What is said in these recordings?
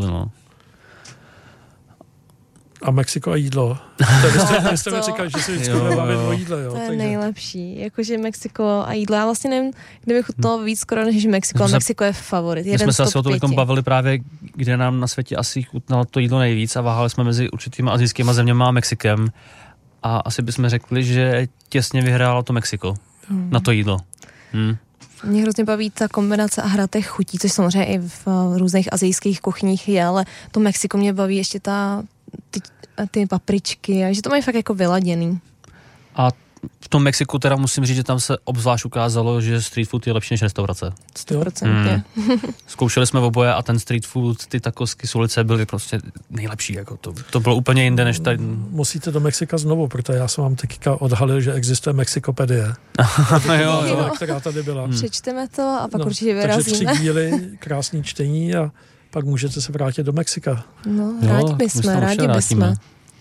Mexikovi, no. A Mexiko a jídlo. Vy jste mi říkali, že se vždycky bude bavit o jídle, jo. To je nejlepší. Jakože Mexiko a jídlo. Já vlastně nevím, kde bych chutnalo víc skoro než Mexiko. Mexiko je favorit. My jsme se asi o tom bavili právě, kde nám na světě asi chutnalo to jídlo nejvíc a váhali jsme mezi určitýma asijskýma zeměma a Mexikem. A asi bychom řekli, že těsně vyhrálo to Mexiko na to jídlo. Mě hrozně baví ta kombinace a hra těch chutí, což samozřejmě i v různých asijských kuchních je, ale to Mexiko mě baví ještě ty papričky a že to mají fakt jako vyladěný. A v tom Mexiku teda musím říct, že tam se obzvlášť ukázalo, že street food je lepší než restaurace. 100%. Zkoušeli jsme oboje a ten street food, ty takosky z ulice byly prostě nejlepší. Jako to bylo úplně jinde než tady. Musíte do Mexika znovu, protože já jsem vám teďka odhalil, že existuje Mexikopedie. jo. Která tady byla. Přečteme to a pak určitě vyrazíme. Takže 3 díly, krásný čtení a pak můžete se vrátit do Mexika. No, rádi bychom.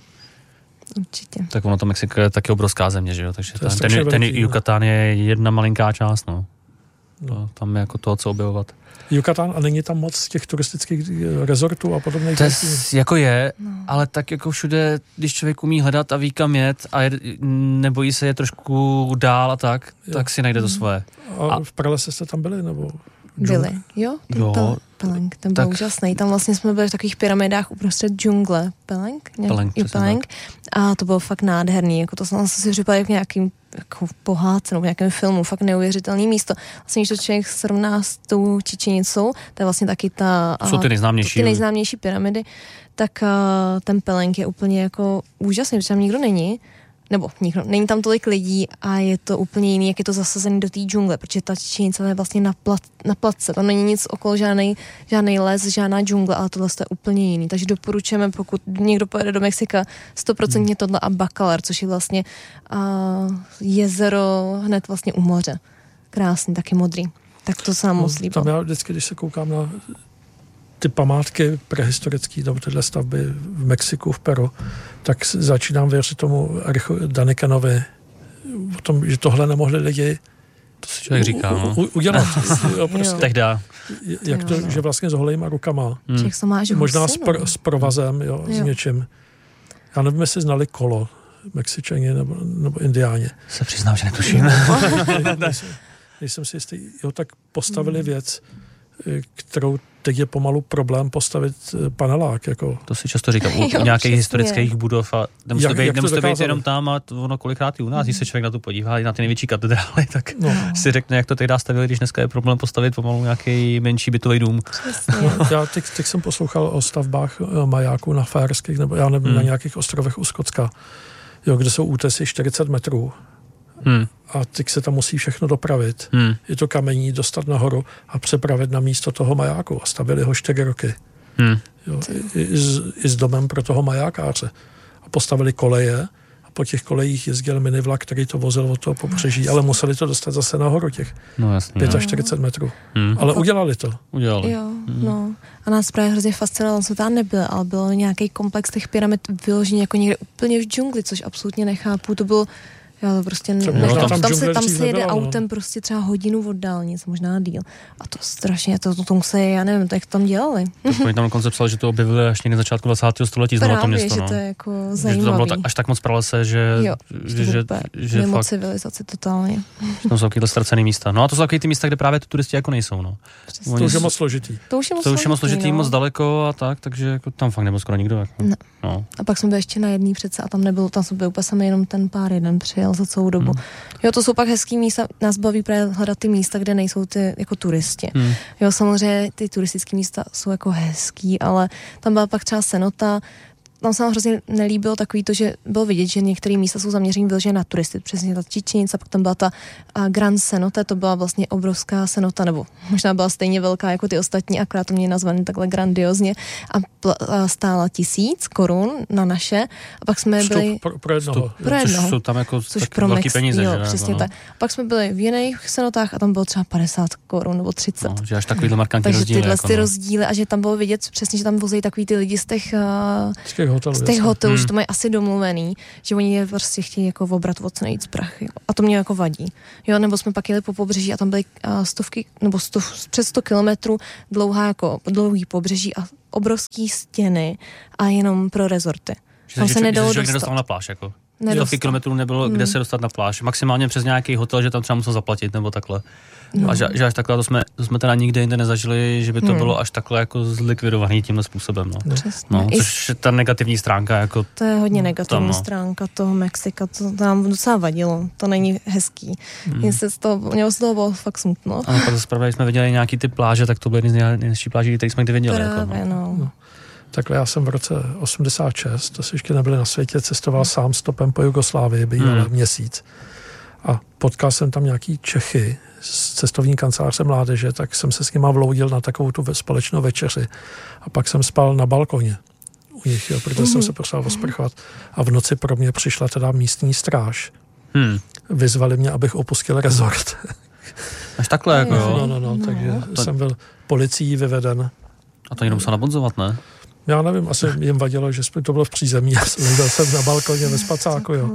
Určitě. Tak ono to Mexiko je taky obrovská země, že jo, takže ten Yucatán je jedna malinká část, no. Tam je jako toho, co objevovat. Yucatán a není tam moc z těch turistických rezortů a podobných. To jako je, ale tak jako všude, když člověk umí hledat a ví kam jet a nebojí se je trošku dál a tak si najde to svoje. A v pralese jste tam byli, nebo? Byli, jo. Ten byl úžasný. Tam vlastně jsme byli v takových pyramidách uprostřed džungle. Peleng. A to bylo fakt nádherný. Jako to jsem si připadal jak nějakým jako pohádce nebo v nějakém filmu. Fakt neuvěřitelný místo. Vlastně, když to člověk srovná s tou Čičenicou, to je vlastně taky jsou ty nejznámější pyramidy, tak ten Peleng je úplně jako úžasný, protože tam nikdo není. Není tam tolik lidí a je to úplně jiný, jak je to zasazený do té džungle, protože ta Čičenica je vlastně na place, tam není nic okolo, žádný les, žádná džungle, ale tohle je úplně jiný, takže doporučujeme, pokud někdo pojede do Mexika, 100% tohle a Bacalar, což je vlastně jezero hned vlastně u moře. Krásný, taky modrý. Tak to se nám moc líbilo. Tam já vždycky, když se koukám na ty památky prehistorické nebo tyhle stavby v Mexiku, v Peru, tak začínám věřit tomu Danikanovi o tom, že tohle nemohli lidi to si člověk říká, udělat. Prostě, tehda. Jak to, že vlastně s holejma rukama. Možná s provazem, s něčím. Já nevím, jestli znali kolo Mexičani nebo Indiáni. Se přiznám, že netuším. Nejsem si jistý. Tak postavili věc, kterou teď je pomalu problém postavit panelák. Jako. To si často říkám u nějakých historických budov a nemusíte být jenom tam a ono kolikrát i u nás, když se člověk na to podívá i na ty největší katedrály, tak si řekne, jak to tehdy stavili, když dneska je problém postavit pomalu nějaký menší bytový dům. Já teď jsem poslouchal o stavbách majáků na Faerských, nebo já nevím, na nějakých ostrovech u Skotska, kde jsou útesy 40 metrů. A teď se tam musí všechno dopravit. Je to kamení, dostat nahoru a přepravit na místo toho majáku. A stavili ho 4 roky. I s domem pro toho majákáře. A postavili koleje a po těch kolejích jezdil minivlak, který to vozil od toho pobřeží, ale museli to dostat zase nahoru těch 45 metrů. Ale udělali to. A nás právě hrozně fascinovalo, co tam nebylo, ale byl nějaký komplex těch pyramid vyložený jako někde úplně v džungli, což absolutně nechápu. To bylo to prostě tam se jede autem prostě třeba hodinu od dálnic, možná díl. A to strašně, to musí, já nevím, jak to tam dělali. Oni tam dokonce psali, že to objevili až někdy na začátku 20. století znovu to město. Právě, že to je jako zajímavý. Že to bylo až tak moc pralese, že mimo fakt civilizaci totálně. Tam jsou takovýhle ztracený místa. No a to jsou takový ty místa, kde právě ty turisti jako nejsou, no. To už je moc složitý. To už je moc složitý, moc daleko a takže jako tam fakt nebyl skoro nikdo. Jako. No. A pak jsme byli ještě na jedný přece a tam jsme byli úplně sami jenom ten pár jeden přijel za celou dobu. To jsou pak hezký místa, nás baví právě hledat ty místa, kde nejsou ty jako turisti. Samozřejmě ty turistické místa jsou jako hezký, ale tam byla pak třeba Cenote. Tam se nám hrozně nelíbilo takový to, že bylo vidět, že některé místa jsou zaměřený vyloženě na turisty. Přesně ta Čičenica, pak tam byla ta Grand Cenote, to byla vlastně obrovská cenote, nebo možná byla stejně velká jako ty ostatní, akorát to mě nazvaný takhle grandiozně a stála 1000 korun na naše. A pak jsme byli... Pro jednoho. Což jsou tam jako velký peníze. Jo, přesně tak. Pak jsme byli v jiných cenotách a tam bylo třeba 50 korun nebo 30. No, že až takovýhle markantní rozdíly. Takže tyhle rozdíly a že tam bylo vidět přesně, že tam vozejí takový ty lidi z těch hotelů. Z těch hotelů, že to mají asi domluvený, že oni je prostě chtějí jako obrat o co nejvíc prachy. A to mě jako vadí. Jo, nebo jsme pak jeli po pobřeží a tam byly stovky, nebo přes 100 kilometrů dlouhý pobřeží a obrovský stěny a jenom pro rezorty. Tam se nedalo dostat na pláž, jako. Stovky kilometrů nebylo, kde se dostat na pláž. Maximálně přes nějaký hotel, že tam třeba musel zaplatit, nebo takhle. No. A že až takhle, to jsme teda nikde jinde nezažili, že by to bylo až takhle jako zlikvidovaný tímhle způsobem. No. Což je ta negativní stránka. Jako to je hodně negativní stránka toho Mexika, to nám docela vadilo, to není hezký. Mělo z toho bylo fakt smutno. Ano, pak zprve, jsme viděli nějaký ty pláže, tak to byly jedny z nejhezčích pláží, které jsme kdy viděli. Právě, jako, no. Takhle já jsem v roce 86, to si ještě nebyli na světě, cestoval sám stopem po Jugoslávii, býval měsíc. A potkal jsem tam nějaký Čechy z cestovní kanceláře mládeže, tak jsem se s nima vloudil na takovou tu společnou večeři. A pak jsem spal na balkoně u nich, protože jsem se potřeboval osprchovat. A v noci pro mě přišla teda místní stráž. Vyzvali mě, abych opustil rezort. Až takhle, jako jo? No, takže jsem byl policií vyveden. A to někdo musel nabonzovat, ne? Já nevím, asi jim vadilo, že to bylo v přízemí. Já jsem na balkoně ve spacáku, jo.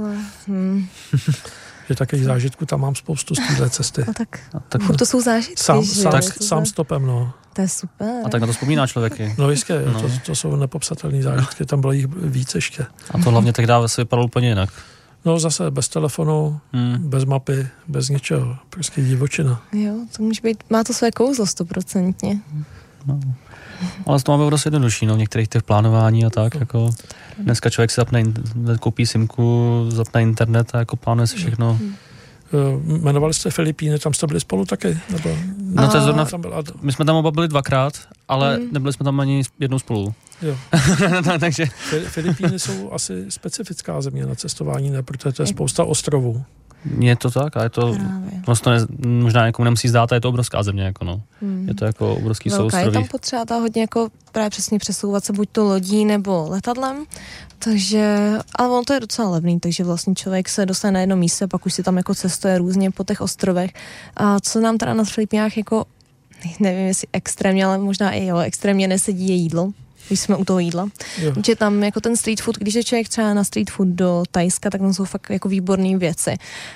Že takových zážitků tam mám spoustu z téhle cesty. Tak to jsou zážitky, sám stopem, no. To je super. A tak na to vzpomíná člověk. No jistě, to jsou nepopsatelné zážitky, tam bylo jich víc ještě. A to hlavně tehdy se vypadalo úplně jinak. No zase bez telefonu, bez mapy, bez ničeho, prostě divočina. Jo, to může být, má to své kouzlo 100%. No. Ale to máme dost jednodušší, v některých těch plánování a tak, jako dneska člověk si koupí simku, zapne internet a jako plánuje si všechno. Jmenovali jste Filipíny, tam jste byli spolu taky? Nebo... No to je zrovna, my jsme tam oba byli 2krát, ale nebyli jsme tam ani jednou spolu. Jo. Takže... Filipíny jsou asi specifická země na cestování, ne? Protože to je spousta ostrovů. Je to tak, a je to možná někomu nemusí zdát, a je to obrovská země, jako no. Je to jako obrovský souostroví. Je tam potřeba hodně jako právě přesně přesouvat se buď to lodí nebo letadlem, takže, ale ono to je docela levný, takže vlastně člověk se dostane na jedno místo, pak už si tam jako cestuje různě po těch ostrovech. A co nám teda na Filipínách jako, nevím jestli extrémně, ale možná i extrémně nesedí je jídlo. Když jsme u toho jídla. Že tam jako ten street food, když je člověk třeba na street food do Thajska, tak tam jsou fakt jako výborné věci.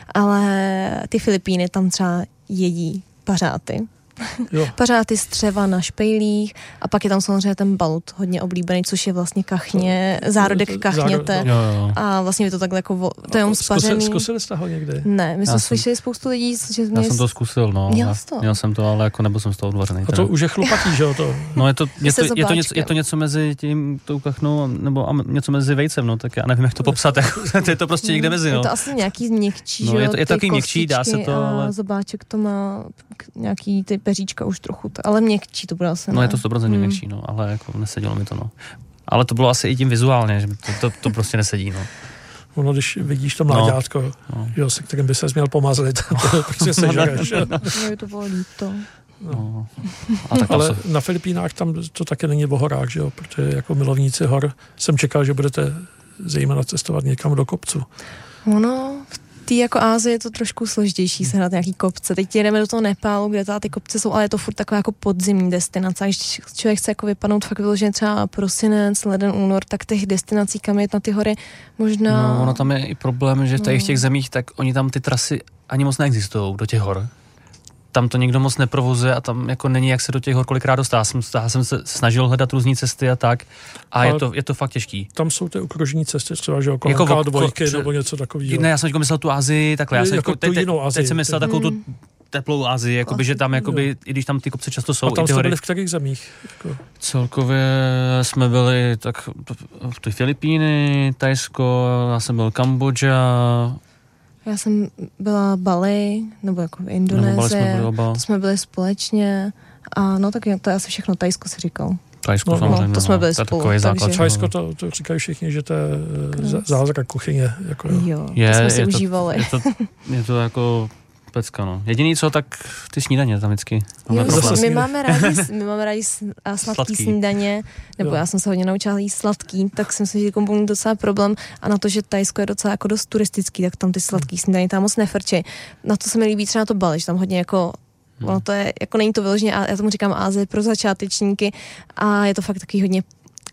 Ale ty Filipíny tam třeba jedí pařáty. Pařáty z dřeva na špejlích a pak je tam samozřejmě ten balut hodně oblíbený, což je vlastně kachně, zárodek kachněte. A vlastně je to takhle jako, to je jenom spařený. Zkusili jste ho někdy? Ne, my jsme slyšeli spoustu lidí, že já jsem to zkusil, no. Měl jsem to, ale jako nebyl jsem z toho odvařený. A to už je chlupatý, že jo? No je to něco mezi tím tou kachnou nebo něco mezi vejcem, no, tak já nevím, jak to popsat, to je to prostě někde mezi, no. Je to asi nějaký měkčí, že jo? Je to taky měkčí, dá se to, ale zobáček to má nějaký ty peříčka už trochu, ale měkčí to bude asi. No je to 100% měkčí, no, ale jako nesedělo mi to, no. Ale to bylo asi i tím vizuálně, že to prostě nesedí, no. Ono, když vidíš to mláďátko, jo, se kterým by se měl pomazlit, to prostě sežereš. Mě to bylo líto. No. Ale na Filipínách tam to taky není o horách, že jo, protože jako milovníci hor jsem čekal, že budete zejména cestovat někam do kopců. Ono, v té jako Ázii je to trošku složitější sehnat nějaký kopce. Teď jdeme do toho Nepálu, kde ty kopce jsou, ale je to furt taková jako podzimní destinace. Když člověk chce jako vypadnout fakt vyloženě třeba prosinec, leden, únor, tak těch destinací, kam jet na ty hory, možná... No, ono tam je i problém, že v těch zemích, tak oni tam ty trasy ani moc neexistují do těch hor. Tam to nikdo moc neprovozuje a tam jako není, jak se do těch hor kolikrát dostat. Já jsem se snažil hledat různý cesty a tak a je to fakt těžký. Tam jsou ty okružní cesty, třeba že okolo K2 nebo něco takového. Ne, já jsem jako myslel tu Asii, takhle. Já jsem jako teď jsem myslel takovou tu teplou Asii, jakoby, že tam, jakoby, i když tam ty kopce často jsou. A tam jste byli v kterých zemích? Jako? Celkově jsme byli tak v ty Filipíny, Thajsko, já jsem byl Kambodža. Já jsem byla Bali, nebo jako v Indonésii, to jsme byli společně a no tak to je asi všechno, Thajsko si říkal. Thajsko samozřejmě. To jsme byli spolu. Thajsko to říkají všichni, že to je zázrak kuchyně. Jako, to jsme si užívali. Je to jako pecka, no. Jediný co, tak ty snídaně tam vždycky. My máme rádi sladký snídaně, nebo já jsem se hodně naučila jíst sladký, tak jsem si říkal, že docela problém a na to, že Thajsko je docela jako dost turistický, tak tam ty sladký snídaně tam moc nefrčí. Na to se mi líbí třeba to Bali, že tam hodně jako ono to je, jako není to vyloženě, já tomu říkám Ázie pro začátečníky a je to fakt takový hodně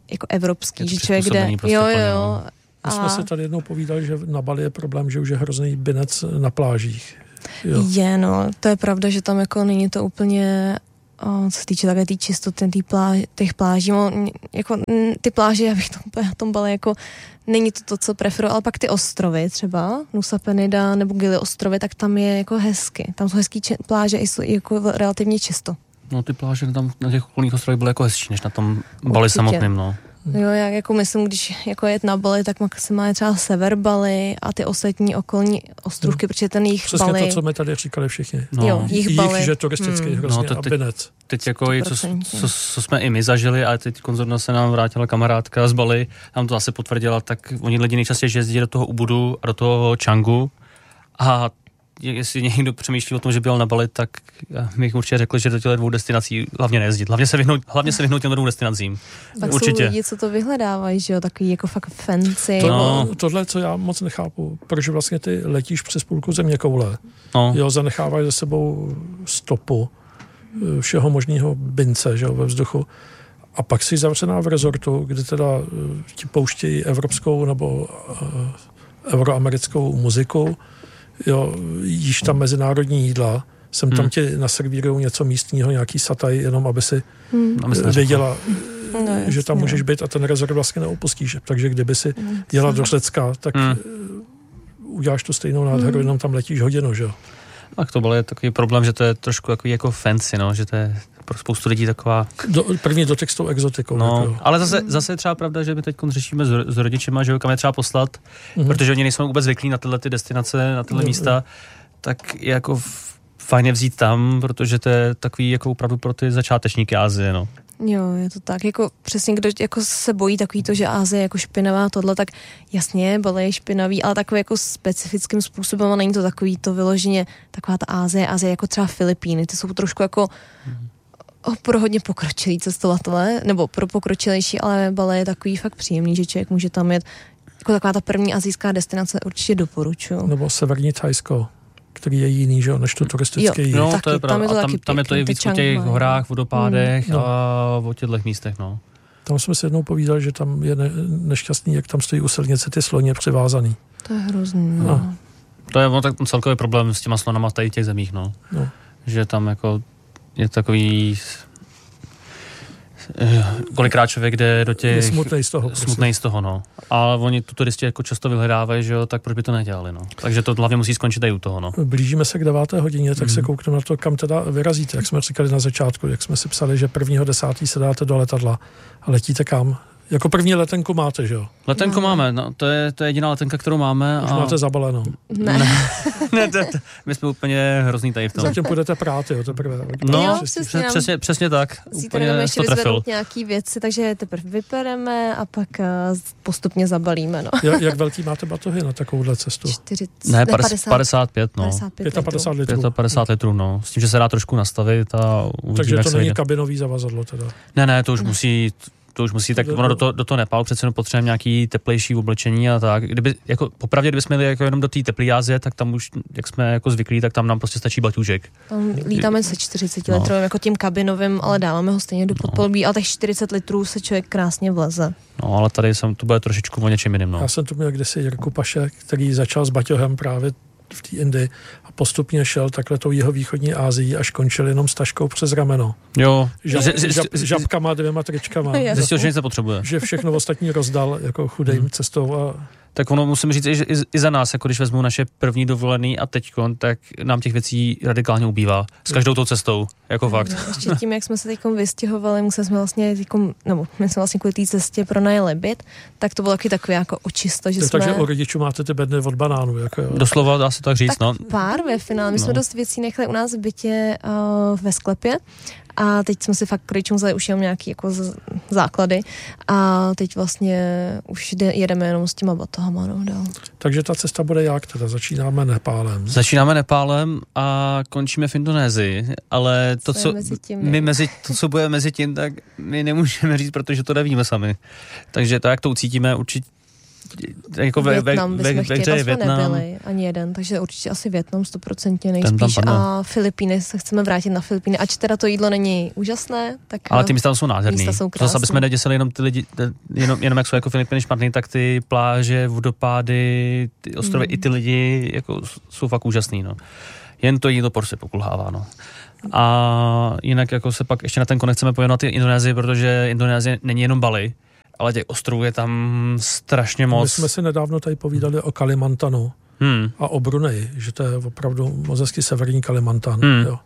jako evropský, že člověk jde, prostě jo. My jsme si tady jednou povídali, že na Bali je problém, že už je hrozný binec na plážích. Jo. To je pravda, že tam jako není to úplně, co se týče také té čistoty těch pláží, jako ty pláže, já bych na tom Bali jako není to, co preferuji, ale pak ty ostrovy třeba, Nusa Penida nebo Gili ostrovy, tak tam je jako hezky. Tam jsou hezký pláže i jsou jako relativně čisto. No ty pláže tam na těch okolních ostrovech byly jako hezčí, než na tom Bali samotným, no. Jo, já jako myslím, když jako jet na Bali, tak maximálně třeba sever Bali a ty ostatní okolní ostrovky, protože ten jich Přesně Bali... to, co my tady říkali všichni. No. Jo, jich Bali. Že turistický hrozně a binec. Teď jako co jsme i my zažili, a teď konzorna se nám vrátila kamarádka z Bali, nám to zase potvrdila, tak oni lidi nejčastěji jezdí do toho Ubudu a do toho Changu a jestli někdo přemýšlí o tom, že byl na Bali, tak bych určitě řekl, že do těch dvou destinací hlavně nejezdit. Hlavně se vyhnout těm dvou destinacím. Tak určitě. Jsou lidi, co to vyhledávají, že jo, takový jako fakt fancy. Tohle, co já moc nechápu, proč vlastně ty letíš přes půlku zeměkoule. Jo, zanechávají za sebou stopu všeho možného bince, že jo, ve vzduchu. A pak si zavřená v rezortu, kde teda ti pouštějí evropskou nebo euroamerickou muziku, jo, jíš tam mezinárodní jídla, sem tam ti naservírujou něco místního, nějaký sataj, jenom aby si věděla, že tam můžeš být a ten rezort vlastně neopustíš. Takže kdyby si jela do Řecka, tak uděláš tu stejnou nádheru, jenom tam letíš hodinu, že jo. Tak to byl takový problém, že to je trošku jako fancy, no, že to je pro spoustu lidí taková... První dotyk s tou exotikou. No, jako. ale zase je třeba pravda, že my teď řešíme s rodičima, že jo, kam je třeba poslat, protože oni nejsou vůbec zvyklí na tyhle ty destinace, na tyhle místa, tak je jako fajně vzít tam, protože to je takový jako opravdu pro ty začátečníky Asie, no. Jo, je to tak, jako přesně, kdo jako se bojí takový to, že Asie je jako špinavá tohle, tak jasně, Bali je špinavý, ale takový jako specifickým způsobem a není to takový to vyloženě, taková ta Asie jako třeba Filipíny, ty jsou trošku jako pro hodně pokročilý cestovatele, nebo pro pokročilejší, ale Bali je takový fakt příjemný, že člověk může tam jet, jako taková ta první asijská destinace určitě doporučuju. Nebo severní Thajsko, který je jiný, že jo, než to turistické jíst. No, to je pravda. Tam je to i víc o těch horách, vodopádech a o těchto místech, no. Tam jsme si jednou povídali, že tam je nešťastný, jak tam stojí u silnice ty sloně přivázaný. To je hrozný, no. To je tak celkový problém s těma slonama tady v těch zemích, no. Že tam jako je takový... Kolikrát člověk jde do těch... Smutnej z toho, no. Ale oni tu turisti jako často vyhledávají, že jo, tak proč by to nedělali, no. Takže to hlavně musí skončit i u toho, no. Blížíme se k 9. hodině, tak se koukneme na to, kam teda vyrazíte, jak jsme říkali na začátku, jak jsme si psali, že 1.10. se dáte do letadla a letíte kam? Jako první letenku máte, že jo? Letenku máme, no, to je jediná letenka, kterou máme. Už máte zabalenou. Ne. My jsme úplně hrozný tady v tom. Zatím půjdete prát, jo, teprve. No, přesně tak. Úplně ještě vyzvednout nějaký věci, takže teprve vypereme a pak postupně zabalíme, no. Jak velký máte batohy na takovouhle cestu? 55, no. 55 litrů, no. S tím, že se dá trošku nastavit a uvidíme, takže to není kabinový zavazadlo teda? Ne, to už musí, tak ono do toho Nepálu přece jenom potřebujeme nějaký teplejší oblečení a tak. Popravdě, kdybychom jeli jako jenom do té teplé Asie, tak tam už, jak jsme jako zvyklí, tak tam nám prostě stačí baťůžek. Tam lítáme se 40 litrovým, jako tím kabinovým, ale dáváme ho stejně do podpolubí, ale těch 40 litrů se člověk krásně vleze. No, ale tady to bude trošičku o něčem jiným, no. Já jsem tu měl kdysi Jirku Paše, který začal s baťohem právě v té Indii a postupně šel takhle tou jihovýchodní Asií až končil jenom s taškou přes rameno. Jo. Žabkama, 2 tričkama. Zjistil, že nic nepotřebuje. Že všechno ostatní rozdal jako chudým cestou a... Tak ono musím říct, že i za nás, jako když vezmu naše první dovolený a teďkon, tak nám těch věcí radikálně ubývá. S každou tou cestou, jako fakt. Ještě tím, jak jsme se teďkom vystěhovali, my jsme vlastně kvůli té cestě pronajeli byt, tak to bylo takový jako očisto, že jsme... Takže u rodičů máte ty bedny od banánů, jako jo. Doslova dá se tak říct, tak pár ve finále. My jsme dost věcí nechali u nás v bytě ve sklepě. A teď jsme si fakt k rodičům vzali už jenom nějaký jako základy a teď vlastně už jedeme jenom s těma batohama, no, dál. Takže ta cesta bude jak teda? Začínáme Nepálem a končíme v Indonésii, ale co bude mezi tím, tak my nemůžeme říct, protože to nevíme sami. Takže to, jak to ucítíme, určitě jako Vietnam bychom chtěli, tam jsme nebyli ani jeden, takže určitě asi Vietnam 100% nejspíš a Filipíny, se chceme vrátit na Filipíny, ač teda to jídlo není úžasné, tak ale ty místa jsou nádherný. Zase, aby jsme neděsili jenom ty lidi, jenom jak jsou jako Filipíny špatný, tak ty pláže, vodopády, ty ostrovy i ty lidi jako jsou fakt úžasný, no. Jen to jídlo prostě pokulhává, no. A jinak jako se pak ještě na ten konec chceme pojít na Indonésii, protože Indonésie není jenom Bali, ale těch ostrovů je tam strašně moc. My jsme si nedávno tady povídali o Kalimantanu a o Bruneji, že to je opravdu moc hezky severní Kalimantan. Jo.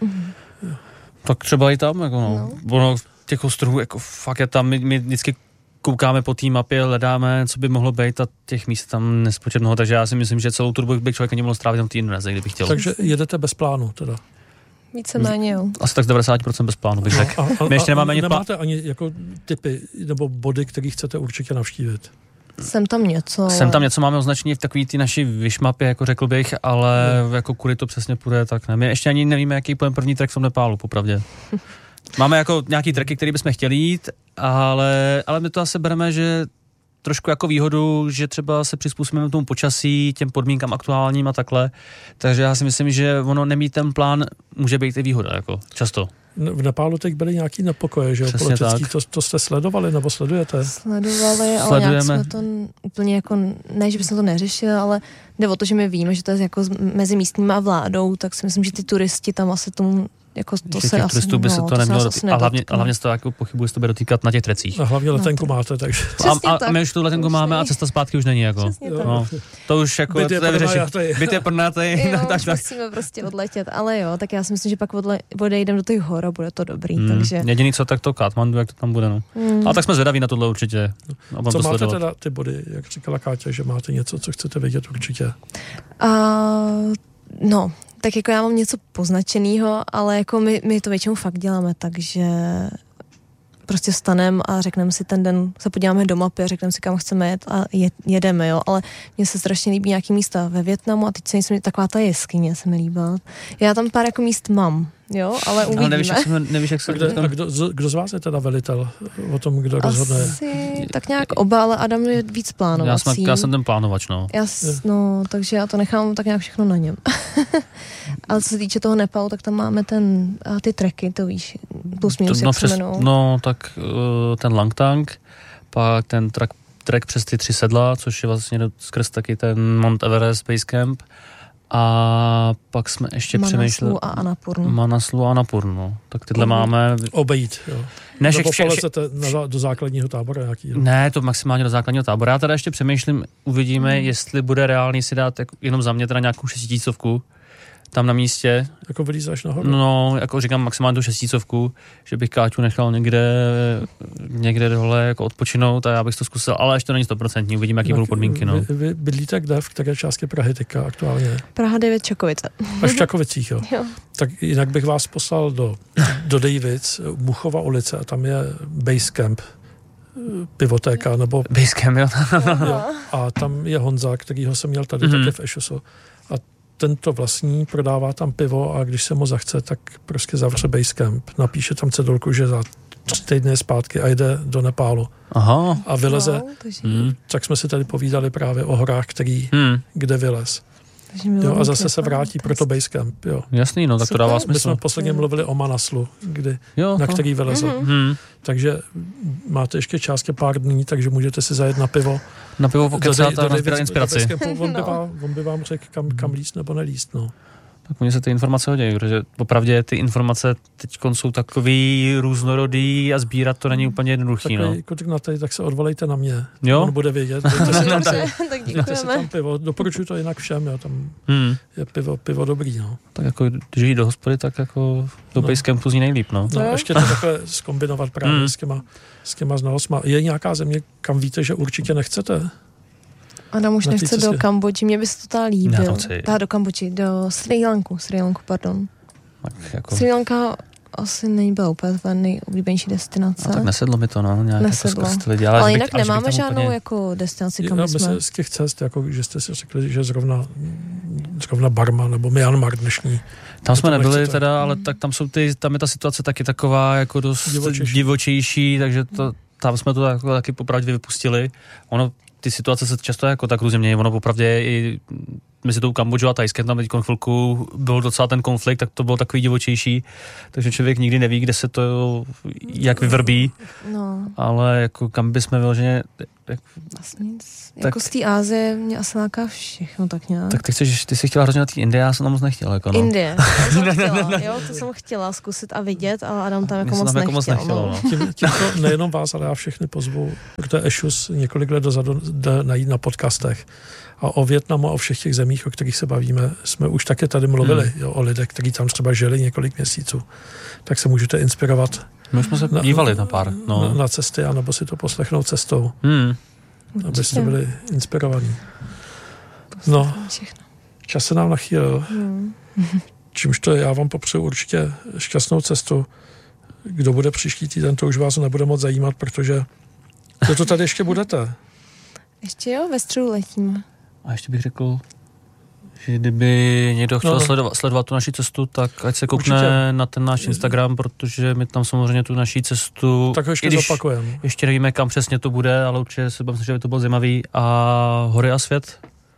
Tak třeba i tam, jako no. Ono těch ostrovů jako fakt je tam, my vždycky koukáme po té mapě, hledáme, co by mohlo být a těch míst tam nespočet mnoho, takže já si myslím, že celou turbu by člověk nemohl strávit tam v té Indonésii, kdyby chtěl. Takže jedete bez plánu teda? Víceméně, jo. Asi tak 90% bez plánu bych řekl. My ještě nemáme nemáte ani jako typy nebo body, které chcete určitě navštívit? Jsem tam něco. Máme označení v takový ty naší wish-mapě, jako řekl bych, ale jako kudy to přesně půjde, tak ne. My ještě ani nevíme, jaký půjde první trek v tom Nepálu, popravdě. Máme jako nějaký treky, který bychom chtěli jít, ale my to asi bereme, že trošku jako výhodu, že třeba se přizpůsobíme tomu počasí, těm podmínkám aktuálním a takhle. Takže já si myslím, že ono nemít ten plán může být i výhoda, jako často. V Nepálu teď byly nějaký nepokoje, že jo, politický, to jste sledovali nebo sledujete? Sledujeme. Ale nějak jsme to úplně jako, ne, že bychom to neřešili, ale jde o to, že my víme, že to je jako mezi místníma vládou, tak si myslím, že ty turisti tam asi tomu jako to se asi, turistů by se to nemělo dotýkat. A hlavně se to jako pochybuji, že to bude dotýkat na těch trecích. A hlavně letenku máte, takže. A my už tu letenku máme a cesta zpátky už není jako. No, to už jako byt je pronajatý. Musíme prostě odletět, ale jo, tak já si myslím, že pak odejdeme do těch hor a bude to dobrý, takže. Jediný co, tak to Katmandu, jak to tam bude, no. A tak jsme zvědaví na tohle určitě. Co máte teda ty body, jak říkala Káťa, že máte něco, co chcete vědět určitě? No, tak jako já mám něco poznačenýho, ale jako my to většinou fakt děláme, takže prostě vstaneme a řekneme si ten den, se podíváme do mapy a řekneme si, kam chceme jet a jedeme, jo, ale mně se strašně líbí nějaký místa ve Vietnamu a teď se myslím, taková ta jeskyně se mi líbila. Já tam pár jako míst mám, jo, ale uvidíme. Ale nevíš, jak se kdo z vás je teda velitel o tom, kdo rozhodne? Asi tak nějak oba, ale Adam je víc plánovací. Já jsem ten plánovač, no. No, takže já to nechám tak nějak všechno na něm. Ale co se týče toho Nepalu, tak tam máme ty treky, to víš, plus minus, jak se jmenou. No, tak ten Langtang, pak ten trek přes ty 3 sedla, což je vlastně skrz taky ten Mount Everest Base Camp. A pak jsme ještě přemýšleli... Manaslu a Annapurnu, no. Tak tyhle máme... Obejít, jo. Nebo polezete do základního tábora nějaký? Jo? Ne, to maximálně do základního tábora. Já teda ještě přemýšlím, uvidíme, jestli bude reálný si dát jenom za mě teda nějakou 6000 tam na místě. Jako vylízáš nahoru? No, jako říkám maximálně tu 6000, že bych Káťu nechal někde dole jako odpočinout a já bych to zkusil, ale ještě to není 100%, uvidíme, jaký budou podmínky, no. Vy bydlíte kde, v které části Prahy teďka aktuálně? Praha 9 Čakovice. Až v Čakovicích, jo. Tak jinak bych vás poslal do Davids, Muchova ulice a tam je Basecamp, pivotéka, nebo... Basecamp, jo. A tam je Honza, kterýho jsem měl tady také v Ešusu. Tento vlastní, prodává tam pivo a když se mu zachce, tak prostě zavře Basecamp. Napíše tam cedulku, že za 3 týdny zpátky a jde do Nepálu. Aha. A vyleze. Tak jsme si tady povídali právě o horách, kde vylez. Jo, a zase se vrátí, proto Basecamp. Jo. Jasný, no tak to dává smysl. My jsme posledně mluvili o Manaslu, na který vylezl. Takže máte ještě částě pár dní, takže můžete si zajet na pivo. Na pivo pokecat a nazbírat inspiraci. On by vám řekl, kam líst nebo nelíst. No. Tak mně se ty informace hodí, protože opravdu ty informace teď jsou takový různorodý a sbírat to není úplně jednoduchý. Takový kutek na tady, tak se odvolejte na mě. Jo? On bude vědět. Tak děkujeme. Tam pivo. Doporučuji to jinak všem. Jo. Tam je pivo dobrý. No. Tak jako, když jít do hospody, tak jako do Basecampu zní nejlíp. No. Ještě to takhle zkombinovat právě s těma znalostma. Je nějaká země, kam víte, že určitě nechcete? Adam už nechce do Kambodži, mě by se to líbil. Do Kambodži, do Sri Lanku, pardon. Jako... Sri Lanka asi nebyla úplně nejoblíbenější destinace. No, tak nesedlo mi to, no, nějak nesedlo. Jako lidi, ale jinak nemáme žádnou úplně... jako destinaci, kam jsme. Z těch cest, jako, že jste si řekli, že zrovna Barma nebo Myanmar dnešní. Tam jsme nebyli teda, ale tak tam je ta situace taky taková jako dost divočejší, takže tam jsme to taky popravdě vypustili. Ono ty situace se často jako tak různě mění. Ono popravdě i mezi tou Kambodžou a Thajskem tam teď chvilku byl docela ten konflikt, tak to bylo takový divočejší, takže člověk nikdy neví, kde se to jak vyvrbí, ale jako kam bychom vyloženě... Vlastně nic. Jako z té Ázie mě asi láká všechno tak nějak. Tak ty jsi chtěla hrozně na té Indie, já jsem tam moc nechtěla. Jako, no. Indie, to jsem chtěla zkusit a vidět, ale Adam tam jako moc nechtěl. Tímto nejenom vás, ale já všechny pozvu, protože Ešus několik let dozadu jde najít na podcastech. A o Vietnamu a o všech těch zemích, o kterých se bavíme, jsme už také tady mluvili, o lidech, kteří tam třeba žili několik měsíců. Tak se můžete inspirovat. My jsme se dívali na pár. No. Na cesty, anebo si to poslechnout cestou. Abyste byli inspirovaní. No, čas se nám nachýlil. Čímž to já vám popřeju určitě šťastnou cestu. Kdo bude příští týden, to už vás nebude moc zajímat, protože to tady ještě budete. Ještě jo, ve středu letíme. A ještě bych řekl, že kdyby někdo chtěl sledovat tu naši cestu, tak ať se koukne určitě na ten náš Instagram, protože my tam samozřejmě tu naší cestu... Tak ho ještě zopakujeme. Ještě nevíme, kam přesně to bude, ale určitě se myslím, že by to bylo zajímavý. A Hory a svět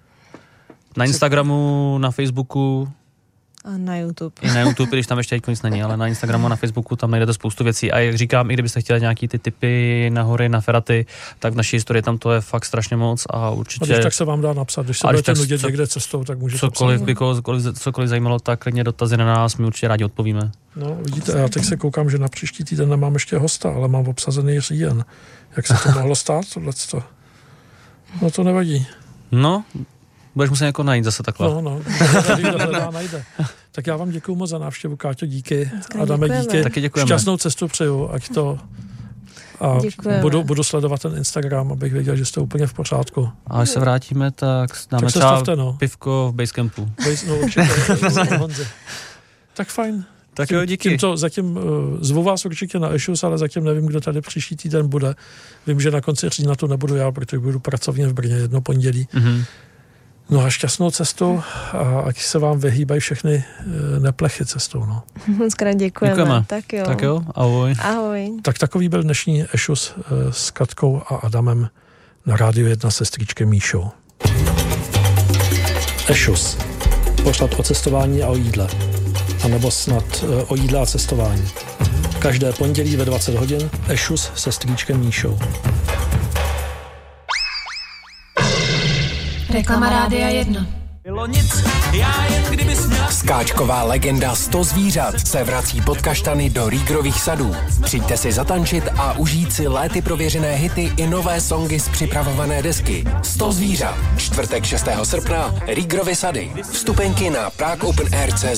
na Instagramu, na Facebooku... A na YouTube. I na YouTube, když tam ještě nic není, ale na Instagramu a na Facebooku tam najdete spoustu věcí. A jak říkám, i kdybyste chtěli nějaký ty tipy na hory, na feraty, tak v naší historii tam to je fakt strašně moc a určitě... A když tak se vám dá napsat, když se budete nudit někde cestou, tak můžete cokoliv zajímalo, tak klidně dotazy na nás, my určitě rádi odpovíme. No, vidíte, já teď se koukám, že na příští týden nemám ještě hosta, ale mám obsazený říjen. Jak se to mohlo stát, tohleto? No to nevadí. No, budeš muset jako najít zase takhle. No, najde. Tak já vám děkuju moc za návštěvu, Káťo, díky. Adame, díky. Taky děkujeme. Šťastnou cestu přeju, ať to... A budu sledovat ten Instagram, abych věděl, že jste úplně v pořádku. A až se vrátíme, tak dáme třeba pivko v Basecampu. No určitě. Tak fajn. Tak jo, díky. Zatím zvu vás určitě na Ešus, ale zatím nevím, kdo tady příští týden bude. Vím, že na konci října tu nebudu já, protože budu pracovně v Brně jedno pondělí. No a šťastnou cestu a ať se vám vyhýbají všechny neplechy cestou. No. Zkrát děkujeme. Tak jo, ahoj. Ahoj. Tak takový byl dnešní Ešus s Katkou a Adamem na Rádiu 1 se strýčkem Míšou. Ešus. Pořad o cestování a o jídle. A nebo snad o jídle a cestování. Každé pondělí ve 20 hodin Ešus se strýčkem Míšou. Reklama Rádia 1. Skáčková legenda 100 zvířat se vrací pod kaštany do Rígrových sadů. Přijďte si zatančit a užít si léty prověřené hity i nové songy z připravované desky. 100 zvířat. Čtvrtek 6. srpna. Rígrovy sady. Vstupenky na pragueopenair.cz.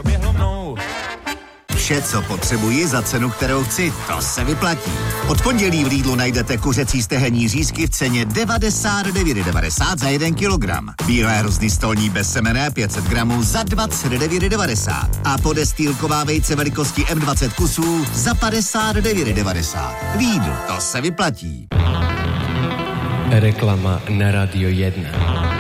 Vše, co potřebuji za cenu, kterou chci, to se vyplatí. Od pondělí v Lidlu najdete kuřecí stehenní řízky v ceně 99,90 za 1 kilogram. Bílé hrozny stolní bezsemenné 500 gramů za 29,90 a podestýlková vejce velikosti M20 kusů za 59,90. Lidl, to se vyplatí. Reklama na Radio 1.